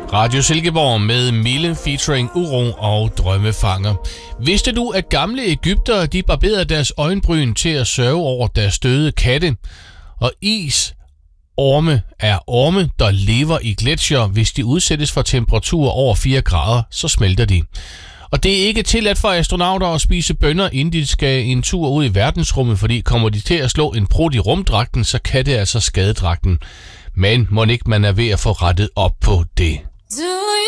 Radio Silkeborg med Mille featuring Uro og Drømmefanger. Vidste du, at gamle egyptere de barberede deres øjenbryn til at sørge over deres døde katte? Og orme er orme, der lever i gletsjer. Hvis de udsættes for temperaturer over 4 grader, så smelter de. Og det er ikke tilladt for astronauter at spise bønner, inden de skal en tur ud i verdensrummet, fordi kommer de til at slå en prut i rumdragten, så kan det altså skade dragten. Men mon ikke man er ved at få rettet op på det.